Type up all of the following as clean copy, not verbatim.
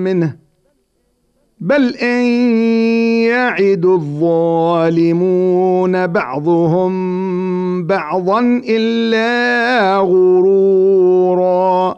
منه بل إن يعد الظالمون بعضهم بعضا إلا غرورا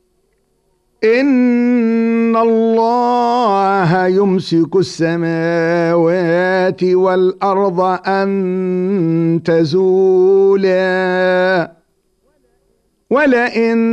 إن الله يمسك السماوات والأرض أن تزولا ولئن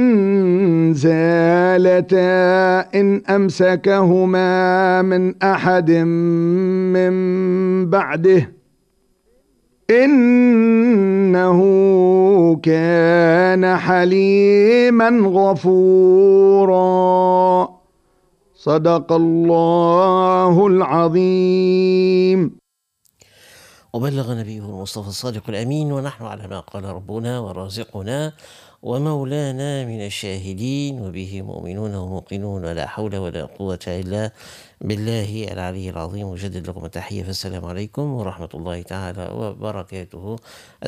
زالتا إن أمسكهما من أحد من بعده إنه كان حليما غفورا صدق الله العظيم. وبلغ نبيه المصطفى الصادق الأمين، ونحن على ما قال ربنا ورازقنا ومولانا من الشاهدين وبه مؤمنون وموقنون، ولا حول ولا قوة إلا بالله العلي العظيم. وجدد لكم التحية، فالسلام عليكم ورحمة الله تعالى وبركاته.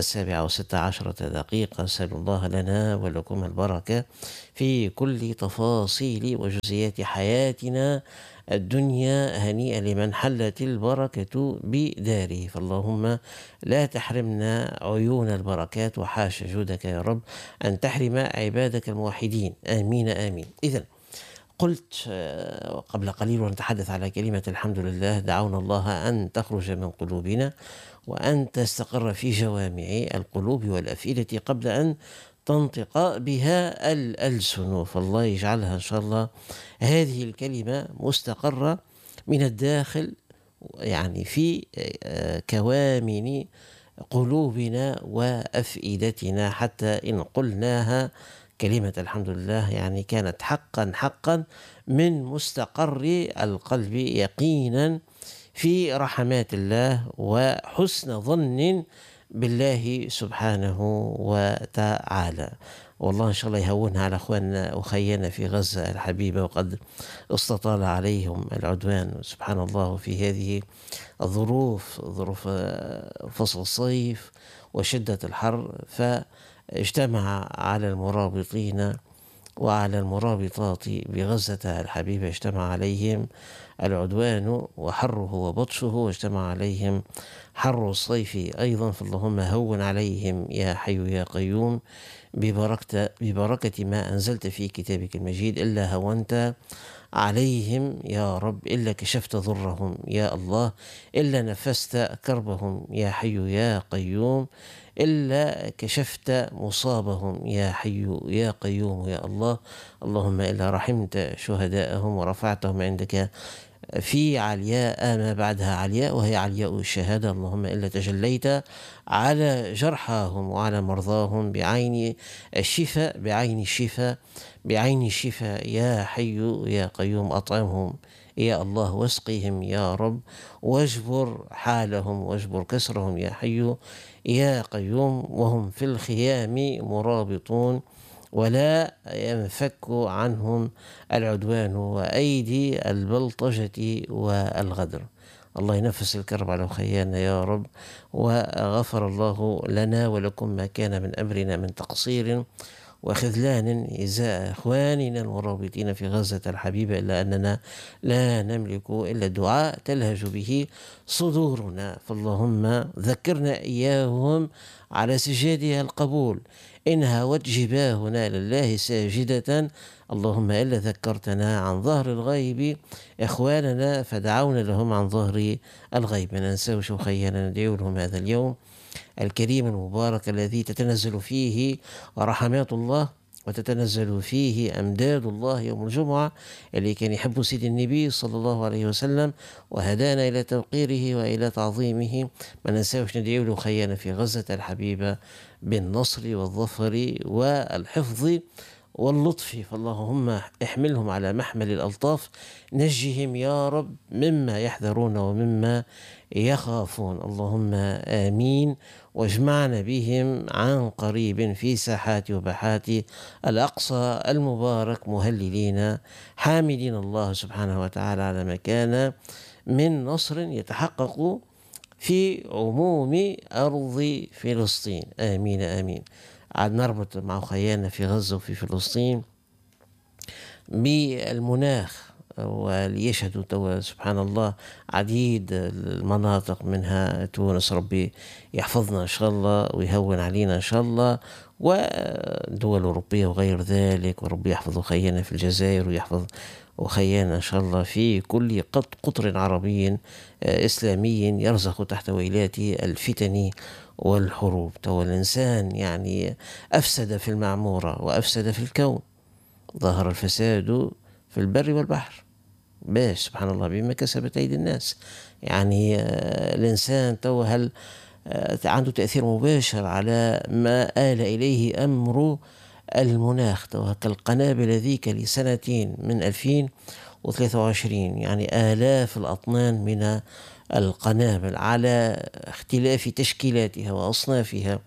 7:16 أسأل الله لنا ولكم البركة في كل تفاصيل وجزئيات حياتنا الدنيا، هنيئا لمن حلت البركة بداره، فاللهم لا تحرمنا عيون البركات، وحاش جودك يا رب أن تحرم عبادك الموحدين، آمين آمين. إذن قلت قبل قليل ونتحدث على كلمة الحمد لله، دعونا الله أن تخرج من قلوبنا وأن تستقر في جوامع القلوب والأفئدة قبل أن تنطق بها الألسن، فالله يجعلها إن شاء الله هذه الكلمة مستقرة من الداخل، يعني في كوامن قلوبنا وأفئدتنا، حتى إن قلناها كلمة الحمد لله يعني كانت حقا حقا من مستقر القلب، يقينا في رحمات الله وحسن ظن بالله سبحانه وتعالى. والله إن شاء الله يهونها على أخواننا وخيانا في غزة الحبيبة، وقد استطال عليهم العدوان سبحان الله في هذه الظروف، ظروف فصل الصيف وشدة الحر، فاجتمع على المرابطين وعلى المرابطات بغزة الحبيبة، اجتمع عليهم العدوان وحره وبطشه، واجتمع عليهم حر الصيف أيضا، فاللهم هون عليهم يا حي يا قيوم ببركة ما أنزلت في كتابك المجيد، إلا هونت عليهم يا رب، إلا كشفت ضرهم يا الله، إلا نفست كربهم يا حي يا قيوم، إلا كشفت مصابهم يا حي يا قيوم يا الله. اللهم إلا رحمت شهداءهم ورفعتهم عندك في علياء ما بعدها علياء، وهي علياء الشهادة. اللهم إلا تجليت على جرحاهم وعلى مرضاهم بعين الشفاء، بعين الشفاء، بعين الشفاء يا حي يا قيوم. أطعمهم يا الله واسقهم يا رب، واجبر حالهم واجبر كسرهم يا حي يا قيوم، وهم في الخيام مرابطون ولا ينفك عنهم العدوان وأيدي البلطجة والغدر. الله ينفس الكرب على خيانا يا رب، وغفر الله لنا ولكم ما كان من أمرنا من تقصير وخذلان إزاء إخواننا المرابطين في غزة الحبيبة، إلا أننا لا نملك إلا الدعاء تلهج به صدورنا، فاللهم ذكرنا إياهم على سجادها القبول، إن هوت جباهنا لله ساجدة، اللهم إلا ذكرتنا عن ظهر الغيب إخواننا فدعونا لهم عن ظهر الغيب. ما ننساوش خيانا ندعو لهم هذا اليوم الكريم المبارك الذي تتنزل فيه رحمات الله وتتنزل فيه أمداد الله يوم الجمعة، اللي كان يحب سيد النبي صلى الله عليه وسلم وهدانا إلى توقيره وإلى تعظيمه. ما ننساوش ندعو له خيانا في غزة الحبيبة بالنصر والظفر والحفظ واللطف، فاللهم احملهم على محمل الألطاف، نجهم يا رب مما يحذرون ومما يخافون، اللهم آمين. واجمعنا بهم عن قريب في ساحات وباحات الأقصى المبارك، مهللين حامدين الله سبحانه وتعالى على ما كان من نصر يتحقق في عموم أرض فلسطين، آمين آمين. عاد نربط مع خيانا في غزة وفي فلسطين بالمناخ وليشهدوا توا سبحان الله عديد المناطق منها تونس. ربي يحفظنا إن شاء الله ويهون علينا إن شاء الله، ودول أوروبية وغير ذلك، وربي يحفظ أخينا في الجزائر ويحفظ أخينا إن شاء الله في كل قطر عربي إسلامي يرزق تحت ويلات الفتن والحروب. تو الإنسان يعني أفسد في المعمورة وأفسد في الكون، ظهر الفساد في البر والبحر، باش سبحان الله بما كسبت أيدي الناس. يعني الإنسان تو هل عنده تأثير مباشر على ما آل إليه أمر المناخ. تو كالقنابل ذيك لسنتين من 2023، يعني آلاف الأطنان من القنابل على اختلاف تشكيلاتها وأصنافها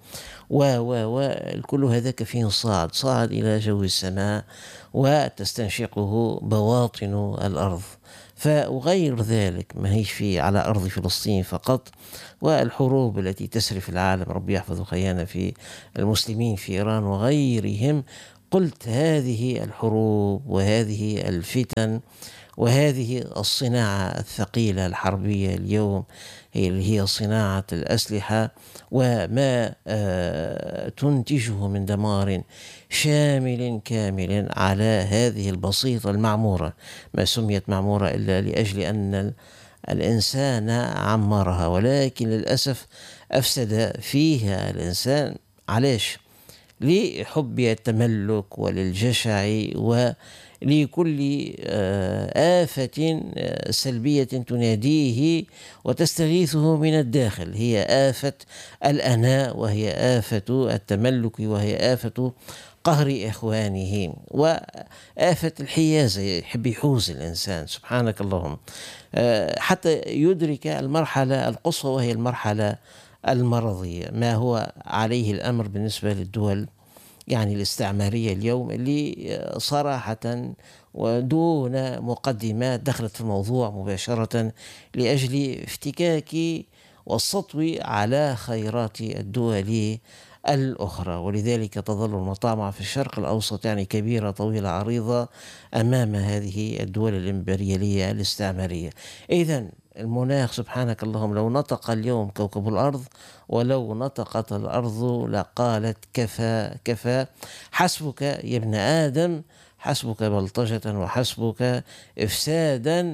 والكل هذاك فيه صاعد إلى جو السماء وتستنشقه بواطن الأرض. وغير ذلك ما هيش في على أرض فلسطين فقط، والحروب التي تسري في العالم، ربي يحفظ خيانا في المسلمين في إيران وغيرهم. قلت هذه الحروب وهذه الفتن وهذه الصناعة الثقيلة الحربية اليوم هي صناعة الأسلحة وما تنتجه من دمار شامل كامل على هذه البسيطة المعمورة. ما سميت معمورة إلا لأجل أن الإنسان عمرها، ولكن للأسف أفسد فيها الإنسان. علاش؟ لحب التملك وللجشع ولكل آفة سلبية تناديه وتستغيثه من الداخل. هي آفة الأناء، وهي آفة التملك، وهي آفة قهر إخوانه، وآفة الحيازة، يحب يحوز الإنسان سبحانك اللهم حتى يدرك المرحلة القصوى، وهي المرحلة المرضية. ما هو عليه الأمر بالنسبة للدول يعني الاستعمارية اليوم، اللي صراحة ودون مقدمات دخلت في الموضوع مباشرة لأجل افتكاك والسطو على خيرات الدول الأخرى. ولذلك تظل المطامع في الشرق الأوسط يعني كبيرة طويلة عريضة أمام هذه الدول الإمبريالية الاستعمارية. إذن المناخ سبحانك اللهم لو نطق اليوم كوكب الأرض، ولو نطقت الأرض لقالت كفى كفى، حسبك يا ابن آدم، حسبك بلطجة وحسبك إفسادا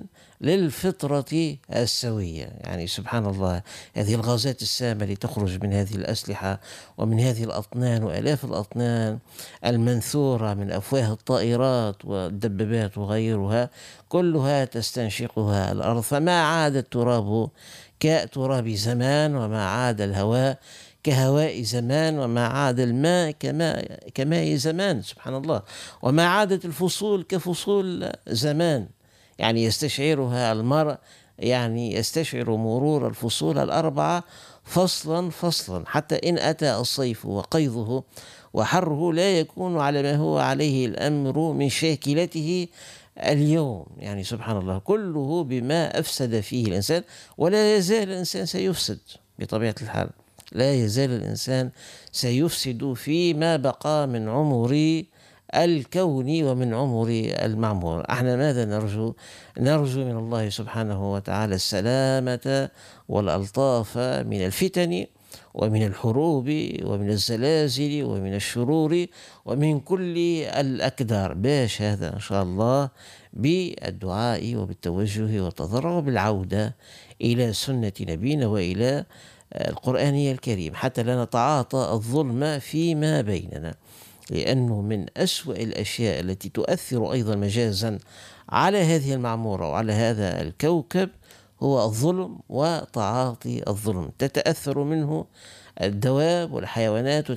للفطرة السوية. يعني سبحان الله، هذه الغازات السامة اللي تخرج من هذه الأسلحة ومن هذه الأطنان وآلاف الأطنان المنثورة من أفواه الطائرات والدبابات وغيرها، كلها تستنشقها الأرض، فما عاد التراب كتراب زمان، وما عاد الهواء كهواء زمان، وما عاد الماء كماء زمان سبحان الله، وما عادت الفصول كفصول زمان. يعني يستشعرها المرء، يعني يستشعر مرور الفصول الأربعة فصلا فصلا، حتى إن أتى الصيف وقيضه وحره لا يكون على ما هو عليه الأمر من شاكلته اليوم. يعني سبحان الله، كله بما أفسد فيه الإنسان، ولا يزال الإنسان سيفسد بطبيعة الحال، لا يزال الإنسان سيفسد فيما بقى من عمر الكون ومن عمر المعمور. احنا ماذا نرجو؟ نرجو من الله سبحانه وتعالى السلامة والألطاف من الفتن ومن الحروب ومن الزلازل ومن الشرور ومن كل الأكدار. باش هذا إن شاء الله بالدعاء وبالتوجه والتضرع وبالعودة إلى سنة نبينا وإلى القرآن الكريم، حتى لا نتعاطى الظلم فيما بيننا، لأنه من أسوأ الأشياء التي تؤثر أيضا مجازا على هذه المعمورة وعلى هذا الكوكب هو الظلم وتعاطي الظلم. تتأثر منه الدواب والحيوانات،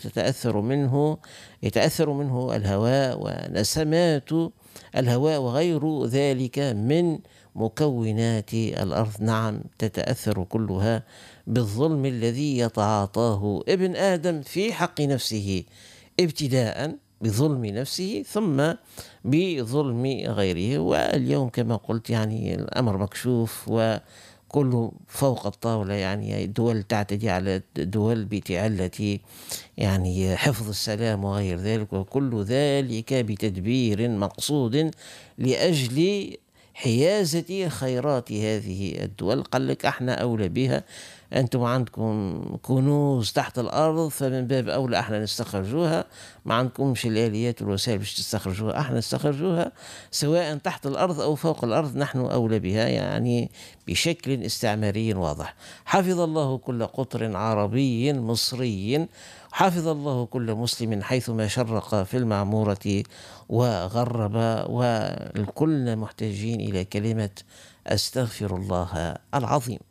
يتأثر منه الهواء ونسمات الهواء وغير ذلك من مكونات الأرض. نعم، تتأثر كلها بالظلم الذي يتعاطاه ابن آدم في حق نفسه، ابتداء بظلم نفسه ثم بظلم غيره. واليوم كما قلت يعني الأمر مكشوف وكله فوق الطاولة. يعني الدول تعتدي على الدول بتعلة يعني حفظ السلام وغير ذلك، وكل ذلك بتدبير مقصود لأجل حيازة خيرات هذه الدول. قال لك احنا أولى بها، أنتم عندكم كنوز تحت الأرض فمن باب أولى احنا نستخرجوها، ما عندكمش الآليات والوسائل باش تستخرجوها، احنا نستخرجوها سواء تحت الأرض أو فوق الأرض، نحن أولى بها، يعني بشكل استعماري واضح. حفظ الله كل قطر عربي مصري، حفظ الله كل مسلم حيثما شرق في المعمورة وغرب، والكل محتاجين إلى كلمة أستغفر الله العظيم.